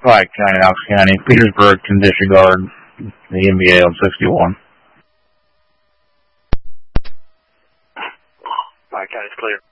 Pike County, Knox County. Petersburg can disregard the NBA on 61. Pike County's clear.